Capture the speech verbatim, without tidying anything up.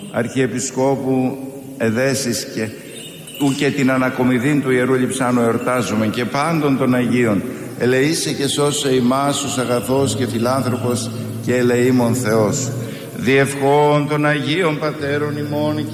Αρχιεπισκόπου εδέσεις και ου και την ανακομιδήν του Ιερού Λειψάνου εορτάζουμε, και πάντων των Αγίων, ελεήσε και σώσε ημάς ως αγαθός και φιλάνθρωπος και ελεήμων Θεός. Διευχών των Αγίων Πατέρων ημών